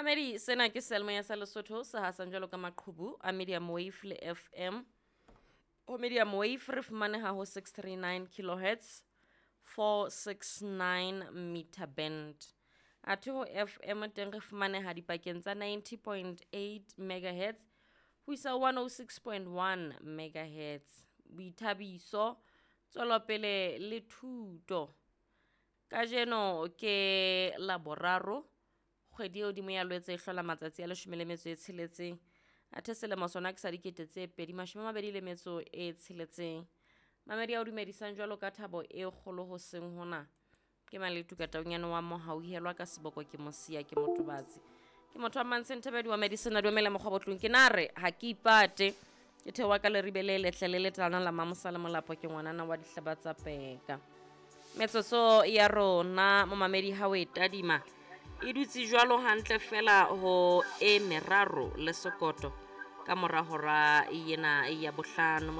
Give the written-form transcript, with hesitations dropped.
Mamedi sena ke Selma ya sa Lesotho sa hasang jwalo ka maqhubu a medium wave le FM. Ho medium wave re fumaneha ho 639 kHz 469 meter band. Athe ho FM teng re fumaneha dipakeng tsa 90.8 MHz ho isa 106.1 MHz. Boithabiso tswelopele le thuto. Kajeno ke laboraro kgwedi eo di moyalwetse hlola matsatsi a 16 athe selemo sona ke sa dikete tse 2026. Mamedi a o dumedisang jwalo ka thabo e kgolo ho seng hona ke maletu ka taonyana wa mo hauhelwa ka seboko ke mosia ke motobatsi ke motho wa Mansentebedi wa medicine a dumela mokgwa botlong ke nare ha ke ipate ke thewa ka le ribele letlelele tlana la mamosa le molapo ke ngwanana wa dihlaba tsa peka. Metsotso ya rona mo mamedi ha o etadima e dutse jwalo hantle fela ho e meraro le sokoto ka mora hora yena ya bohlano.